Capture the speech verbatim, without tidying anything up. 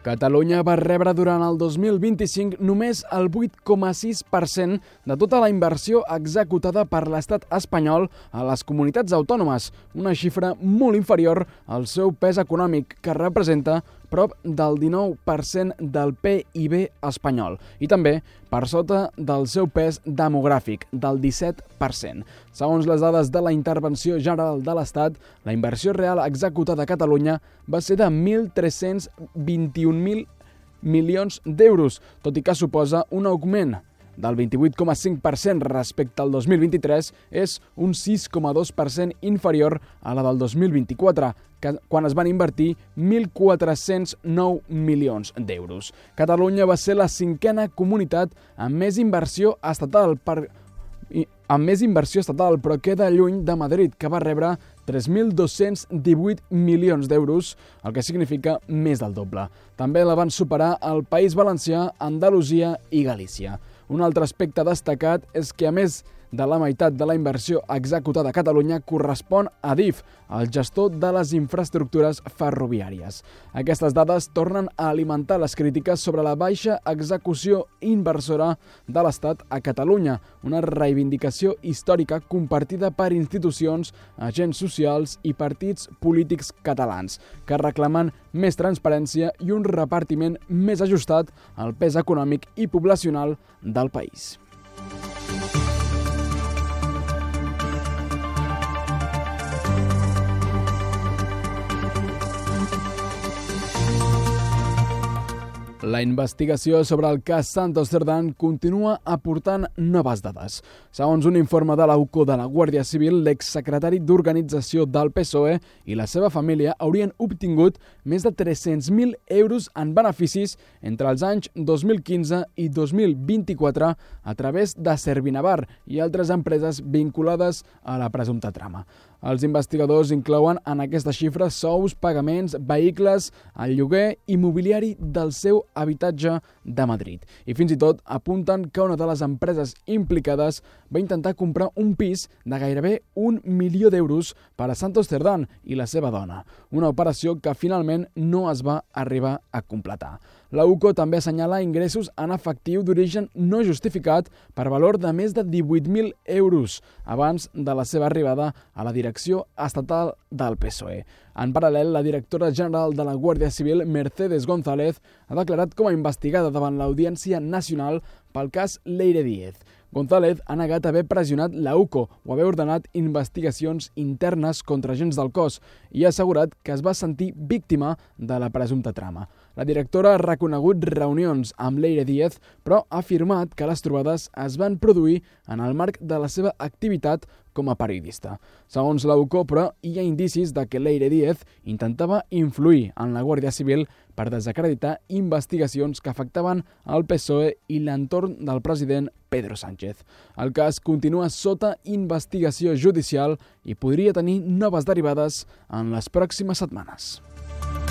Catalunya va rebre durant el dos mil vint-i-cinc només el vuit coma sis per cent de tota la inversió executada per l'estat espanyol a les comunitats autònomes, una xifra molt inferior al seu pes econòmic, que representa prop del dinou per cent del P I B espanyol i també per sota del seu pes demogràfic, del disset per cent. Segons les dades de la Intervenció General de l'Estat, la inversió real executada a Catalunya va ser de mil tres-cents vint-i-un mil milions d'euros, tot i que suposa un augment del vint-i-vuit coma cinc per cent respecte al dos mil vint-i-tres, és un sis coma dos per cent inferior a la del dos mil vint-i-quatre, quan es van invertir mil quatre-cents nou milions d'euros. Catalunya va ser la cinquena comunitat amb més inversió estatal per amb més inversió estatal, però queda lluny de Madrid, que va rebre tres mil dos-cents divuit milions d'euros, el que significa més del doble. També la van superar el País Valencià, Andalusia i Galícia. Un altre aspecte destacat és que, a més de la meitat de la inversió executada a Catalunya, correspon a D I F, el gestor de les infraestructures ferroviàries. Aquestes dades tornen a alimentar les crítiques sobre la baixa execució inversora de l'Estat a Catalunya, una reivindicació històrica compartida per institucions, agents socials i partits polítics catalans, que reclamen més transparència i un repartiment més ajustat al pes econòmic i poblacional del país. La investigació sobre el cas Santos Cerdán continua aportant noves dades. Segons un informe de l'A U C O de la Guàrdia Civil, l'exsecretari d'Organització del P S O E i la seva família haurien obtingut més de tres-cents mil euros en beneficis entre els anys dos mil quinze i dos mil vint-i-quatre a través de Servinavar i altres empreses vinculades a la presumpta trama. Els investigadors inclouen en aquesta xifra sous, pagaments, vehicles, el lloguer immobiliari del seu habitatge de Madrid. I fins i tot apunten que una de les empreses implicades va intentar comprar un pis de gairebé un milió d'euros per a Santos Cerdán i la seva dona, una operació que finalment no es va arribar a completar. La U C O també assenyala ingressos en efectiu d'origen no justificat per valor de més de divuit mil euros abans de la seva arribada a la direcció estatal del P S O E. En paral·lel, la directora general de la Guàrdia Civil, Mercedes González, ha declarat com a investigada davant l'Audiència Nacional pel cas Leire Díez. González ha negat haver pressionat la U C O o haver ordenat investigacions internes contra agents del cos i ha assegurat que es va sentir víctima de la presumpta trama. La directora ha reconegut reunions amb Leire Díez, però ha afirmat que les trobades es van produir en el marc de la seva activitat com a periodista. Segons la U C O, però, hi ha indicis de que Leire Díez intentava influir en la Guàrdia Civil per desacreditar investigacions que afectaven el P S O E i l'entorn del president Pedro Sánchez. El cas continua sota investigació judicial i podria tenir noves derivades en les pròximes setmanes.